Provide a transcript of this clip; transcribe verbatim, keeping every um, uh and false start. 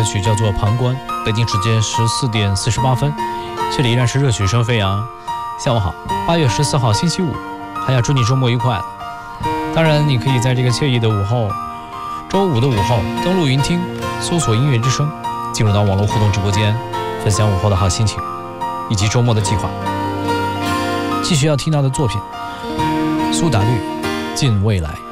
曲叫做《旁观》，北京时间十四点四十八分，这里依然是热曲声飞扬。下午好，八月十四号星期五，还要祝你周末愉快。当然，你可以在这个惬意的午后，周五的午后，登录云听，搜索音乐之声，进入到网络互动直播间，分享午后的好心情以及周末的计划。继续要听到的作品，苏打绿《近未来》。